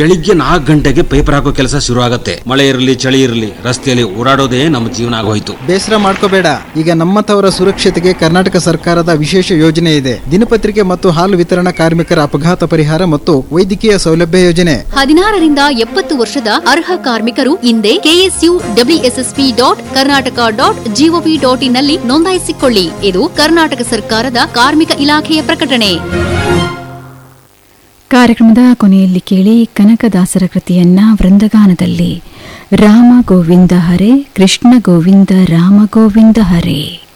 ಬೆಳಿಗ್ಗೆ 4 ಗಂಟೆಗೆ ಪೇಪರ್ ಹಾಕೋ ಕೆಲಸ ಶುರು ಆಗತ್ತೆ. ಮಳೆ ಇರಲಿ ಚಳಿ ಇರಲಿ ರಸ್ತೆಯಲ್ಲಿ ಓಡಾಡೋದೇ ನಮ್ಮ ಜೀವನ ಆಗೋಯ್ತು. ಬೇಸರ ಮಾಡ್ಕೋಬೇಡ, ಈಗ ನಮ್ಮಂತವರ ಸುರಕ್ಷತೆಗೆ ಕರ್ನಾಟಕ ಸರ್ಕಾರದ ವಿಶೇಷ ಯೋಜನೆ ಇದೆ. ದಿನಪತ್ರಿಕೆ ಮತ್ತು ಹಾಲು ವಿತರಣಾ ಕಾರ್ಮಿಕರ ಅಪಘಾತ ಪರಿಹಾರ ಮತ್ತು ವೈದ್ಯಕೀಯ ಸೌಲಭ್ಯ ಯೋಜನೆ. 16 ರಿಂದ 70 ವರ್ಷದ ಅರ್ಹ ಕಾರ್ಮಿಕರು ಹಿಂದೆ KSUWSSP.Karnataka.gov.in ನಲ್ಲಿ ನೋಂದಾಯಿಸಿಕೊಳ್ಳಿ. ಇದು ಕರ್ನಾಟಕ ಸರ್ಕಾರದ ಕಾರ್ಮಿಕ ಇಲಾಖೆಯ ಪ್ರಕಟಣೆ. ಕಾರ್ಯಕ್ರಮದ ಕೊನೆಯಲ್ಲಿ ಕೇಳಿ ಕನಕದಾಸರ ಕೃತಿಯನ್ನ ವೃಂದಗಾನದಲ್ಲಿ. ರಾಮ ಗೋವಿಂದ ಹರೇ, ಕೃಷ್ಣ ಗೋವಿಂದ ರಾಮ ಗೋವಿಂದ ಹರೇ.